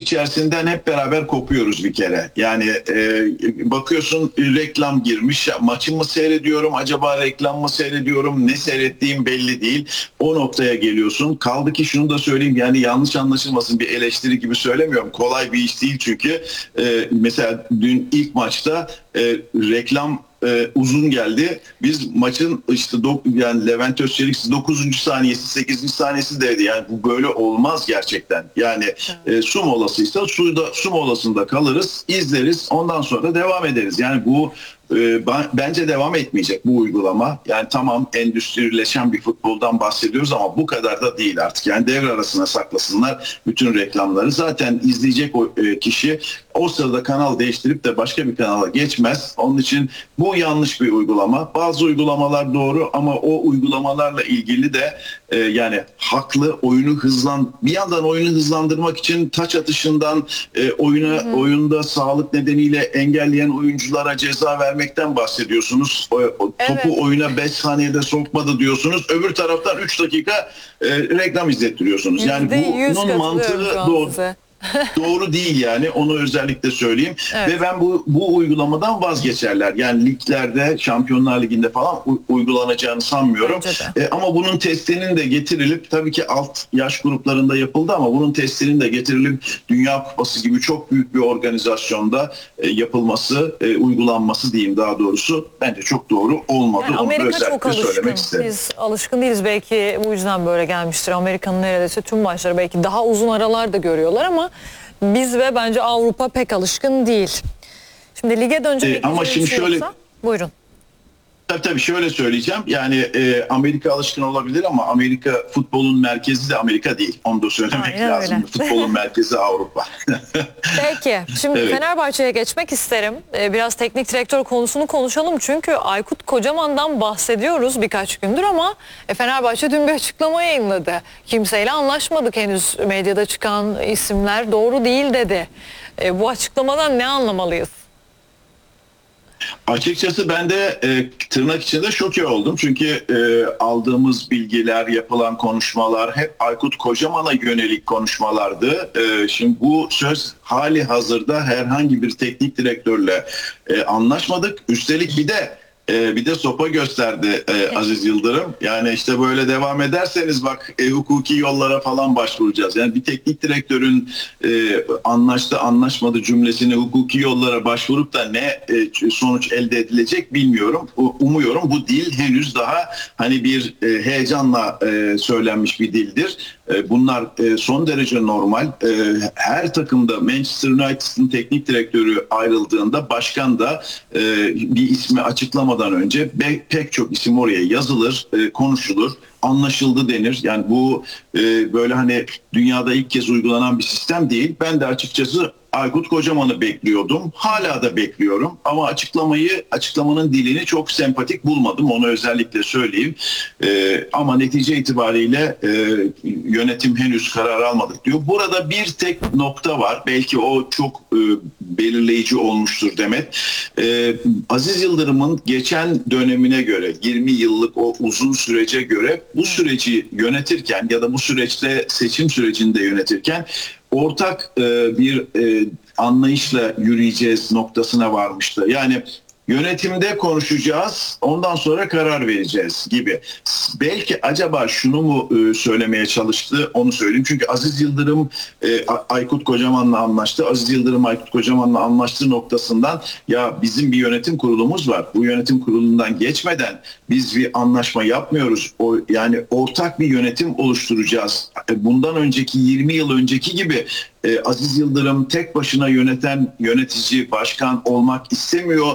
içerisinden hep beraber kopuyoruz bir kere. Yani bakıyorsun reklam girmiş, maçı mı seyrediyorum, acaba reklam mı seyrediyorum, ne seyrettiğim belli değil. O noktaya geliyorsun. Kaldı ki şunu da söyleyeyim, yani yanlış anlaşılmasın, bir eleştiri gibi söylemiyorum. Kolay bir iş değil çünkü. Mesela dün ilk maçta reklam uzun geldi. Biz maçın işte yani Levent Özçelik 9. saniyesi 8. saniyesi dedi. Yani bu böyle olmaz gerçekten. Yani su molasıysa su molasında kalırız, izleriz, ondan sonra devam ederiz. Yani bu bence devam etmeyecek bu uygulama. Yani tamam, endüstrileşen bir futboldan bahsediyoruz ama bu kadar da değil artık. Yani devre arasına saklasınlar bütün reklamları. Zaten izleyecek o kişi o sırada kanal değiştirip de başka bir kanala geçmez. Onun için bu yanlış bir uygulama. Bazı uygulamalar doğru ama o uygulamalarla ilgili de yani haklı, bir yandan oyunu hızlandırmak için taç atışından oyunda sağlık nedeniyle engelleyen oyunculara ceza vermekten bahsediyorsunuz. Topu oyuna 5 saniyede sokmadı diyorsunuz. Öbür taraftan 3 dakika reklam izlettiriyorsunuz. Yani bunun mantığı doğru. Doğru değil yani, onu özellikle söyleyeyim. Evet. Ve ben bu uygulamadan vazgeçerler. Yani liglerde, Şampiyonlar Ligi'nde falan uygulanacağını sanmıyorum. Ama bunun testinin de getirilip, tabii ki alt yaş gruplarında yapıldı ama bunun testinin de getirilip Dünya Kupası gibi çok büyük bir organizasyonda yapılması, uygulanması diyeyim daha doğrusu, bence çok doğru olmadı. Yani Amerika çok alışkın. Biz alışkın değiliz, belki bu yüzden böyle gelmiştir. Amerika'nın neredeyse tüm maçları belki daha uzun aralar da görüyorlar ama biz ve bence Avrupa pek alışkın değil. Şimdi lige dönecek ama şimdi şöyle, buyurun. Tabii şöyle söyleyeceğim. Yani Amerika alışkın olabilir ama Amerika, futbolun merkezi de Amerika değil. Onu da söylemek lazım. Öyle. Futbolun merkezi Avrupa. Peki. Şimdi evet, Fenerbahçe'ye geçmek isterim. Biraz teknik direktör konusunu konuşalım. Çünkü Aykut Kocaman'dan bahsediyoruz birkaç gündür ama Fenerbahçe dün bir açıklama yayınladı. Kimseyle anlaşmadık henüz. Medyada çıkan isimler doğru değil dedi. Bu açıklamadan ne anlamalıyız? Açıkçası ben de tırnak içinde şoke oldum. Çünkü aldığımız bilgiler, yapılan konuşmalar hep Aykut Kocaman'a yönelik konuşmalardı. Şimdi bu söz hali hazırda herhangi bir teknik direktörle anlaşmadık. Üstelik bir de sopa gösterdi Aziz Yıldırım. Yani işte böyle devam ederseniz bak hukuki yollara falan başvuracağız. Yani bir teknik direktörün anlaştı anlaşmadı cümlesini hukuki yollara başvurup da ne sonuç elde edilecek bilmiyorum. Umuyorum bu dil henüz daha hani bir heyecanla söylenmiş bir dildir. Bunlar son derece normal. Her takımda Manchester United'ın teknik direktörü ayrıldığında başkan da bir ismi açıklamadan önce pek çok isim oraya yazılır, konuşulur, anlaşıldı denir. Yani bu böyle hani dünyada ilk kez uygulanan bir sistem değil. Ben de açıkçası Aykut Kocaman'ı bekliyordum. Hala da bekliyorum. Ama açıklamanın dilini çok sempatik bulmadım. Onu özellikle söyleyeyim. Ama netice itibariyle yönetim henüz karar almadık diyor. Burada bir tek nokta var. Belki o çok belirleyici olmuştur Demet. Aziz Yıldırım'ın geçen dönemine göre, 20 yıllık o uzun sürece göre bu süreci yönetirken ya da bu süreçte seçim sürecini de yönetirken ortak bir anlayışla yürüyeceğiz noktasına varmıştı. Yani yönetimde konuşacağız, ondan sonra karar vereceğiz gibi. Belki acaba şunu mu söylemeye çalıştı, onu söyleyeyim. Çünkü Aziz Yıldırım Aykut Kocaman'la anlaştı. Aziz Yıldırım Aykut Kocaman'la anlaştığı noktasından ya bizim bir yönetim kurulumuz var. Bu yönetim kurulundan geçmeden biz bir anlaşma yapmıyoruz. Yani ortak bir yönetim oluşturacağız. Bundan önceki 20 yıl önceki gibi Aziz Yıldırım tek başına yönetici, başkan olmak istemiyor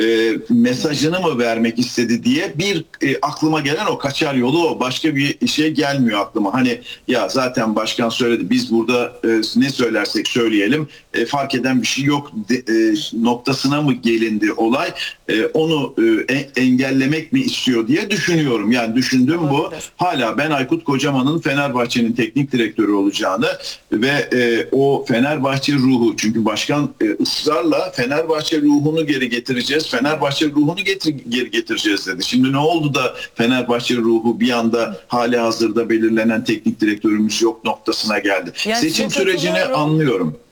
mesajını mı vermek istedi diye bir aklıma gelen o kaçar yolu o. Başka bir şey gelmiyor aklıma. Hani ya zaten başkan söyledi, biz burada ne söylersek söyleyelim fark eden bir şey yok noktasına mı gelindi olay? Onu engellemek mi istiyor diye düşünüyorum. Yani düşündüğüm bu. Hala ben Aykut Kocaman'ın Fenerbahçe'nin teknik direktörü olacağını ve o Fenerbahçe ruhu, çünkü başkan ısrarla Fenerbahçe ruhunu geri getireceğiz, Fenerbahçe ruhunu geri getireceğiz dedi. Şimdi ne oldu da Fenerbahçe ruhu bir anda hali hazırda belirlenen teknik direktörümüz yok noktasına geldi. Yani seçim sürecini anlıyorum.